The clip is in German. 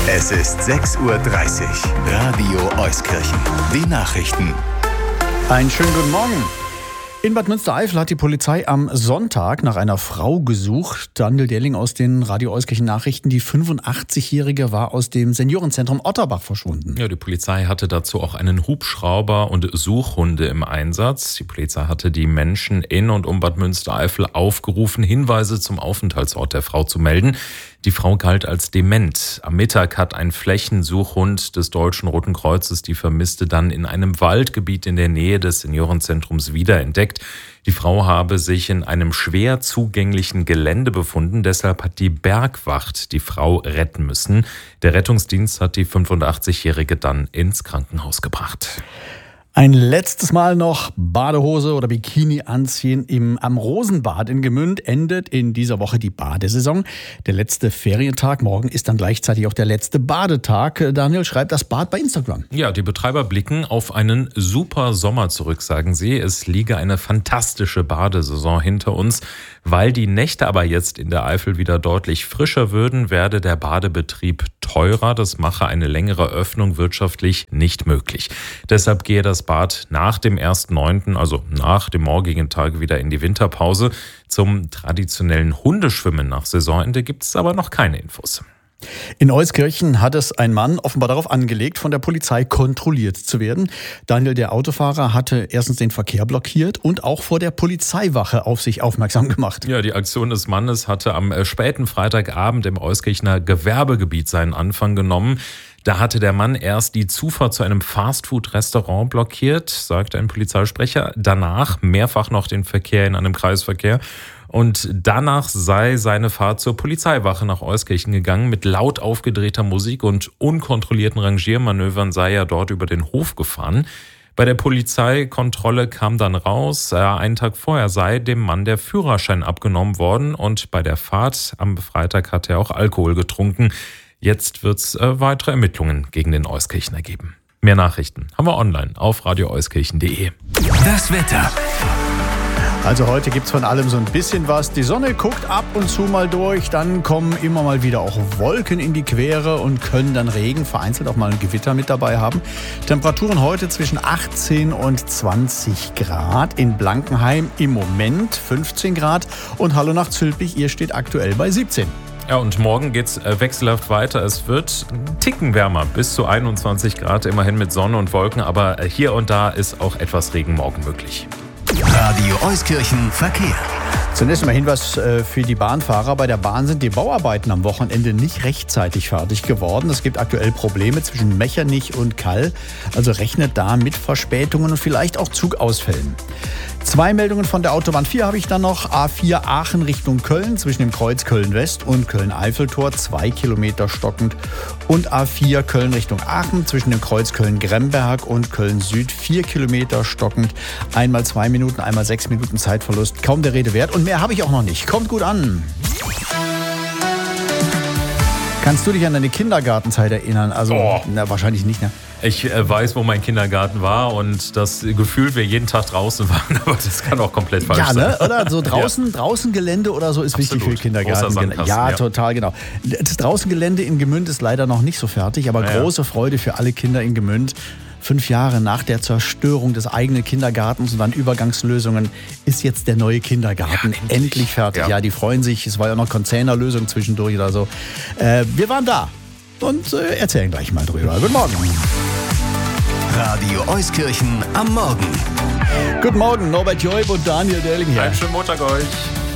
Es ist 6:30 Uhr. Radio Euskirchen. Die Nachrichten. Einen schönen guten Morgen. In Bad Münstereifel hat die Polizei am Sonntag nach einer Frau gesucht. Daniel Delling aus den Radio Euskirchen Nachrichten. Die 85-Jährige war aus dem Seniorenzentrum Otterbach verschwunden. Ja, die Polizei hatte dazu auch einen Hubschrauber und Suchhunde im Einsatz. Die Polizei hatte die Menschen in und um Bad Münstereifel aufgerufen, Hinweise zum Aufenthaltsort der Frau zu melden. Die Frau galt als dement. Am Mittag hat ein Flächensuchhund des Deutschen Roten Kreuzes die Vermisste dann in einem Waldgebiet in der Nähe des Seniorenzentrums wiederentdeckt. Die Frau habe sich in einem schwer zugänglichen Gelände befunden. Deshalb hat die Bergwacht die Frau retten müssen. Der Rettungsdienst hat die 85-Jährige dann ins Krankenhaus gebracht. Ein letztes Mal noch Badehose oder Bikini anziehen am Rosenbad in Gmünd. Endet in dieser Woche die Badesaison. Der letzte Ferientag morgen ist dann gleichzeitig auch der letzte Badetag. Daniel schreibt das Bad bei Instagram. Ja, die Betreiber blicken auf einen super Sommer zurück, sagen sie. Es liege eine fantastische Badesaison hinter uns. Weil die Nächte aber jetzt in der Eifel wieder deutlich frischer würden, werde der Badebetrieb teurer. Das mache eine längere Öffnung wirtschaftlich nicht möglich. Deshalb gehe das Bad nach dem 1.9., also nach dem morgigen Tag, wieder in die Winterpause. Zum traditionellen Hundeschwimmen nach Saisonende gibt es aber noch keine Infos. In Euskirchen hat es ein Mann offenbar darauf angelegt, von der Polizei kontrolliert zu werden. Daniel, der Autofahrer, hatte erstens den Verkehr blockiert und auch vor der Polizeiwache auf sich aufmerksam gemacht. Ja, die Aktion des Mannes hatte am späten Freitagabend im Euskirchener Gewerbegebiet seinen Anfang genommen. Da hatte der Mann erst die Zufahrt zu einem Fastfood-Restaurant blockiert, sagte ein Polizeisprecher. Danach mehrfach noch den Verkehr in einem Kreisverkehr. Und danach sei seine Fahrt zur Polizeiwache nach Euskirchen gegangen. Mit laut aufgedrehter Musik und unkontrollierten Rangiermanövern sei er dort über den Hof gefahren. Bei der Polizeikontrolle kam dann raus, einen Tag vorher sei dem Mann der Führerschein abgenommen worden. Und bei der Fahrt am Freitag hat er auch Alkohol getrunken. Jetzt wird es weitere Ermittlungen gegen den Euskirchener geben. Mehr Nachrichten haben wir online auf radioeuskirchen.de. Das Wetter. Also heute gibt's von allem so ein bisschen was. Die Sonne guckt ab und zu mal durch, dann kommen immer mal wieder auch Wolken in die Quere und können dann Regen, vereinzelt auch mal ein Gewitter mit dabei haben. Temperaturen heute zwischen 18 und 20 Grad. In Blankenheim im Moment 15 Grad und Hallo nach Zülpich, ihr steht aktuell bei 17. Ja, und morgen geht's wechselhaft weiter. Es wird ein Ticken wärmer, bis zu 21 Grad, immerhin mit Sonne und Wolken. Aber hier und da ist auch etwas Regen morgen möglich. Radio Euskirchen Verkehr. Zunächst mal Hinweis für die Bahnfahrer. Bei der Bahn sind die Bauarbeiten am Wochenende nicht rechtzeitig fertig geworden. Es gibt aktuell Probleme zwischen Mechernich und Kall. Also rechnet da mit Verspätungen und vielleicht auch Zugausfällen. 2 Meldungen von der Autobahn 4 habe ich dann noch. A4 Aachen Richtung Köln zwischen dem Kreuz Köln-West und Köln-Eiffeltor 2 Kilometer stockend. Und A4 Köln Richtung Aachen zwischen dem Kreuz Köln-Gremberg und Köln-Süd 4 Kilometer stockend. Einmal 2 Minuten, einmal 6 Minuten Zeitverlust. Kaum der Rede wert. Und mehr habe ich auch noch nicht. Kommt gut an. Kannst du dich an deine Kindergartenzeit erinnern? Also, wahrscheinlich nicht, ne? Ich weiß, wo mein Kindergarten war und das Gefühl, wir jeden Tag draußen waren, aber das kann auch komplett falsch sein. Ja, ne? Oder so draußen Gelände oder so ist Absolut. Wichtig für Kindergarten. Ja, total, genau. Das Draußengelände in Gmünd ist leider noch nicht so fertig, aber große Freude für alle Kinder in Gmünd. 5 Jahre nach der Zerstörung des eigenen Kindergartens und dann Übergangslösungen ist jetzt der neue Kindergarten endlich fertig. Ja, die freuen sich. Es war ja noch Containerlösung zwischendurch oder so. Wir waren da und erzählen gleich mal drüber. Guten Morgen. Radio Euskirchen am Morgen. Guten Morgen, Norbert Joib und Daniel Delling hier. Einen schönen Montag euch.